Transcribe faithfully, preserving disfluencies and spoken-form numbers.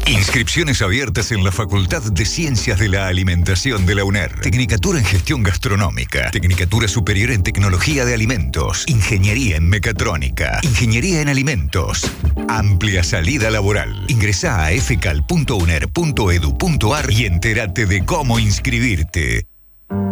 Inscripciones abiertas en la Facultad de Ciencias de la Alimentación de la UNER. Tecnicatura en Gestión Gastronómica. Tecnicatura Superior en Tecnología de Alimentos. Ingeniería en Mecatrónica. Ingeniería en Alimentos. Amplia salida laboral. Ingresá a f c a l punto u n e r punto e d u punto a r y entérate de cómo inscribirte.